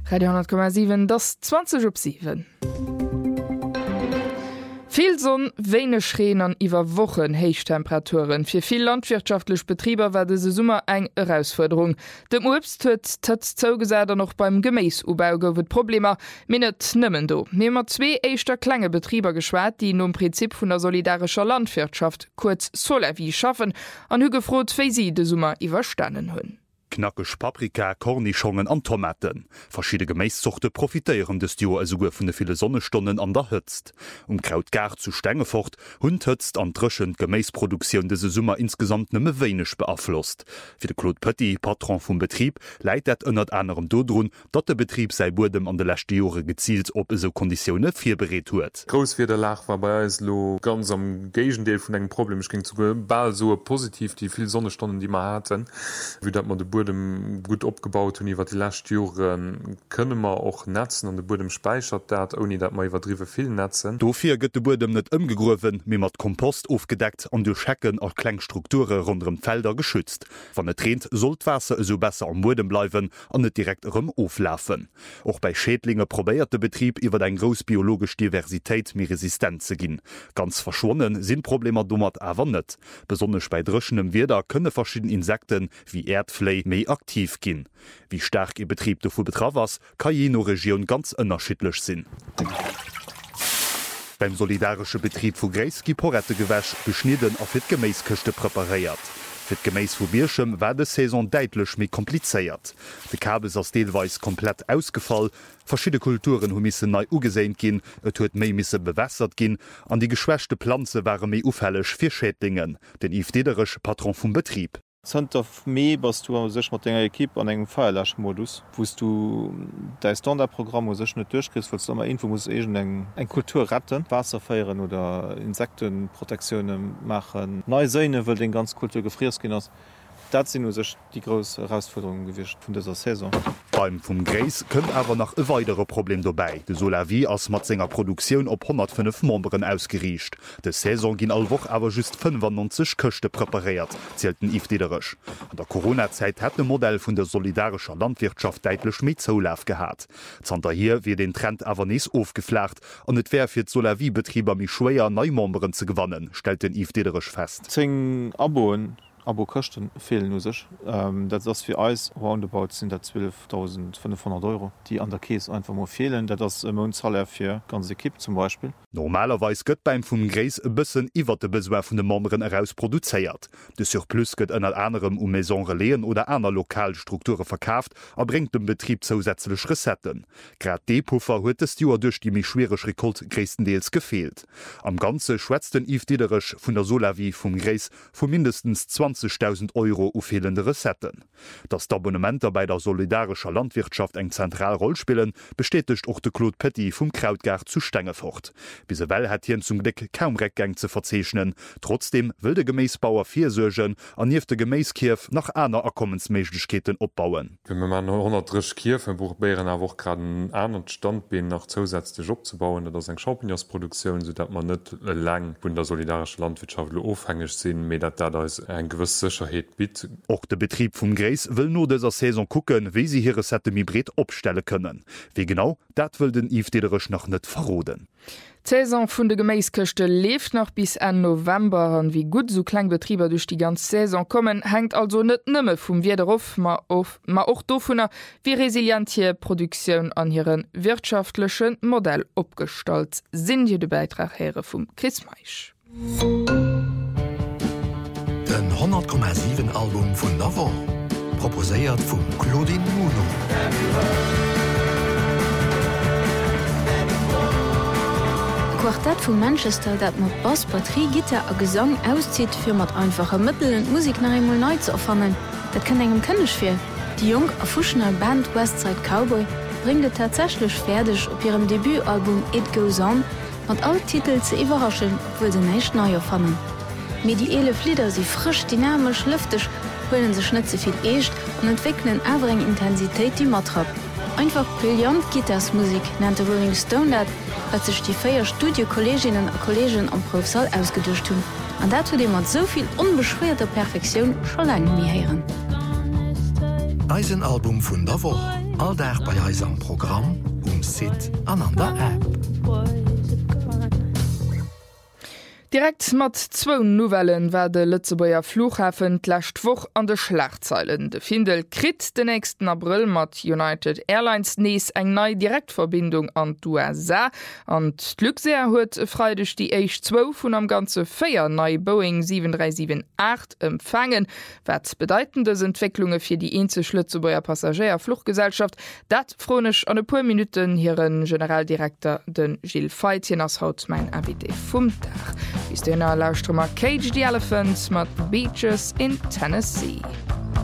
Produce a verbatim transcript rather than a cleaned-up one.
Radio hundert Komma sieben, das zwanzig op sieben. Viel Sonn, wenig Schreen an iwwer Wochen Heichtemperaturen. Für viel landwirtschaftliche Betriebe war diese Sommer eng Herausforderung. Dem Obst huet dat zougesäder noch beim Gemäßubau gowet Probleme, minnet nimmen do. Nemer zwei eischter kleine Betrieber geschwert, die no Prinzip vun der solidarischer Landwirtschaft, kurz Solavi, schaffen, an hu gefrot, wie sie de Sommer iwwerstannen hunn. Knackig Paprika, Cornichons an Tomaten. Verschiedene Gemäßzuchten profitieren des Jahr sogar von den vielen Sonnenstunden an der Hitze. Um Kraut gar zu Stängefort, und Hitze an trischen Gemäßproduktion diese Sommer insgesamt nicht mehr wenig beeinflusst. Für den Claude Petit, Patron vom Betrieb, leidet das unter anderem daran, dass der Betrieb sei Boden an den letzten Jahren gezielt auf so Konditionen vorbereitet hat. Groß wie der Lach war bei uns ganz am Gegenteil von einem Problem. Es ging sogar bald so positiv, die vielen Sonnenstunden, die wir hatten, wie das man den Boden gut opgebaut hun iwwer die Lastjuren könne man auch netzen an de Bodem speichert dat oni dat man iwwer driwe viel netzen. Dofir gëtt de Bodem net ëmgegrowen, mé mat Kompost aufgedeckt an du Schecken a Klengstrukture rundem Felder geschützt. Wann et trennt sollt Wasser so besser am Bodem bleiwen an net direkt ëm oflafen. Auch bei Schädlinge probéiert de Betrieb iwwer eng gros biologisch Diversitéit mir resistent ze ginn. Ganz verschwonnen sinn Probleme dummert awer net. Besonders bei drschenem Weder könne verschieden Insekten wie Erdflei méi aktiv ginn. Wie stark ihr Betrieb davor betraf ass, kann je no Region ganz unterschiedlich sinn. Beim solidarische Betrieb vu Greiski Porettegewäsch beschnitten auf het Gemäßköchte präpariert. Für Gemäß vu Bierschem war de Saison deitlich méi kompliziert. De Kabel ass deelweis komplett ausgefallen, verschiedene Kulturen hu missen neu ugesäint gin, et huet méi misse bewässert gin, an die geschwächte Pflanze waren méi ufällig fir Schädlingen, den ifdederech Patron vum Betrieb. Cent of Mei bas du sech mat enger Kipp an engem Feierlachmodus, wost du dei Standardprogramm sech net durchkris, weil Info muss egen eng eng Kultur retten, Wasser feieren oder Insektenprotektionen machen. Neue Säine will den ganz Kultur gefriers gin ass. Dat sind sech die grosse Herausforderung gewicht vun dieser Saison. Beim vum Gréis kënnt awer nach e weitere Problem dabei. De Solavi ass mat senger Produktionioun op hundertfünf Memberen ausgeriecht. De Saison ginn all woch awer just fünfundneunzig Köchte präpariert, zielten ifdederech. An der Corona-Zeit hat de Modell vun der solidarischer Landwirtschaft deitlech mit Zolaf gehat. Zanter hier wie den Trend awer nees aufgeflacht an et wär fir d Solavi-Betrieber mi schwéier Neumemberen ze gewannen, stel den ifdederech fest. Zing Aboen. Abo Kosten fehlen nu sech. Ähm, dat ass fir Eis roundabout sind der zwölftausendfünfhundert Euro, die an der Käes einfach mal fehlen, dat das Mozahl fir ganze Kipp zum Beispiel. Normalerweis gëtt beim vum Gréis e bëssen iwwer de Besoer vun de Memberen heraus produzéiert. De Surplus gëtt ënner anderem um Maison Releen oder aner Lokalstrukture verkaaft, er bringt dem Betrieb zusätzlich Resetten. Grad D-Puffer huet es Joer duch die méi schwierech Rekolt gréesstendeels gefehlt. Am Ganze schwätzten ifdiederech vun der Solavi vum Gréis vu mindestens zwanzigtausend Euro u fehlende Resetten. Dass d'Abonnementer bei der solidarischer Landwirtschaft eng zentral Rolle spielen, bestätigt auch de Claude Petit vum Krautgar zu Stängefort. Bise well hat hien zum Gdeck kaum Reckgang ze verzeichnen. Trotzdem will de Gemäßbauer viersurgen an nief de Gemäßkirf nach aner Erkommensmeigkeeten opbauen. Wenn man hundertdreißig Kirfen Buchbeeren a woch grad einen anderen Standbein noch zusätzlich opbauen, dats eng Champignonsproduktion, so dat man net lang vun der solidarische Landwirtschaft ofhängig sinn, me dat da is eng gewiss Sicherheit bit. Auch der Betrieb vum Gréis will no dieser Saison gucken, wie sie hier Resette Mibret opstelle können. Wie genau, dat will den ifdederech noch net verroden. Die Saison vun de Gemäßköchte lebt noch bis an November an wie gut so Kleinbetrieber durch die ganze Saison kommen, hängt also net nëmme vum Wiederof ma auf ma auch dofunner wie resilient hier Produktion an ihren wirtschaftlichen Modell opgestalt sind hier de Beitrag here vum Chris Meisch. Den hundert Komma sieben Album vun Navon proposéiert vum Claudine Muno. Quartett vu Manchester, dat mat Bass, Batterie, Gitter a Gesang auszieht, fir mat einfache Mittel und Musik nach einmal neu zu erfannen. Dat kann engem kënnech fir. Die jung erfuschner Band Westside Cowboy bringt tatsächlich fertig op ihrem Debütalbum It Goes On mat all Titel ze überraschen, obwohl se nicht neu erfannen. Medielle Flieder sie frisch, dynamisch, lüftig, holen se schnitze viel echt und entwickeln avereng Intensität die Matrap. Einfach brillant Gittersmusik nannte Rolling Stone dat, wat sich die feier Studiokolleginnen und Kollegen am Professor ausgeduscht hun. An dazu dem man so viel unbeschwerter Perfektion schon lange nie hören. Eisenalbum vun der Woche. All der bei Eis am Programm, um Sit an an der App. Direkt mat zwo Novellen war de Lützebauer Flughafen lächt woch an de Schlachtzeilen. De Findel krit den nächsten April mat United Airlines nees eng nei Direktverbindung an d'U S A. An d'Luxair huet freidech die H zwei vun am ganze Féier nei Boeing sieben drei sieben acht empfangen. Wat bedeitendes Entwicklunge fir die enzech Lützebauer Passagierfluchtgesellschaft, dat fronech an e puer Minuten hireieren Generaldirektor den Gilles Feitien ass haut mein A W D vum Dach. Bis du lausstrommer Cage the Elephants mat Beaches in Tennessee.